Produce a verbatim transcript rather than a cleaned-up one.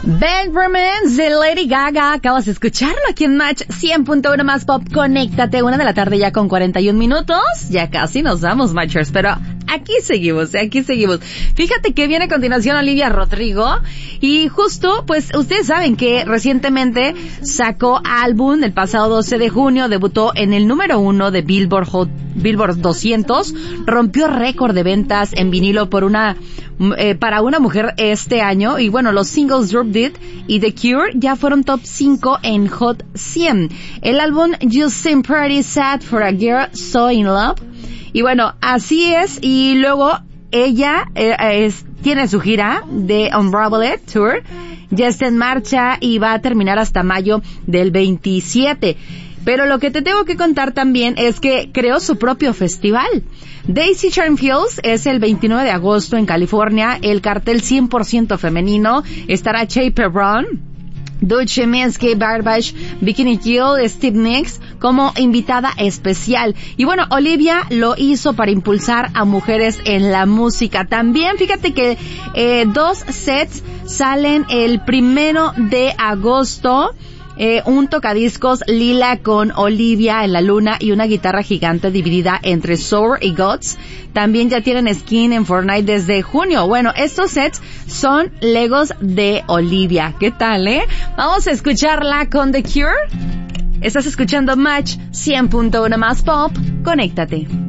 Bad Romance de Lady Gaga. Acabas de escucharlo aquí en Match cien punto uno más Pop. Conéctate, una de la tarde ya con cuarenta y un minutos. Ya casi nos vamos, Matchers, pero aquí seguimos, aquí seguimos. Fíjate que viene a continuación Olivia Rodrigo. Y justo, pues, ustedes saben que recientemente sacó álbum el pasado doce de junio. Debutó en el número uno de Billboard Hot, Billboard doscientos. Rompió récord de ventas en vinilo por una... Eh, para una mujer este año. Y bueno, los singles Drop Dead y The Cure ya fueron top cinco en Hot cien. El álbum You Seem Pretty Sad for a Girl So In Love. Y bueno, así es. Y luego ella eh, es, tiene su gira de Unraveled Tour. Ya está en marcha y va a terminar hasta mayo del veintisiete. Pero lo que te tengo que contar también es que creó su propio festival. Daisy Chain Fields es el veintinueve de agosto en California. El cartel cien por ciento femenino. Estará Che Perron, Dutch Minsky, Barbash, Bikini Kill, Steve Nicks como invitada especial. Y bueno, Olivia lo hizo para impulsar a mujeres en la música. También fíjate que eh, dos sets salen el primero de agosto. Eh, un tocadiscos lila con Olivia en la luna y una guitarra gigante dividida entre Sour y Guts. También ya tienen skin en Fortnite desde junio. Bueno, estos sets son Legos de Olivia. ¿Qué tal, eh? Vamos a escucharla con The Cure. Estás escuchando Match cien punto uno más Pop. Conéctate.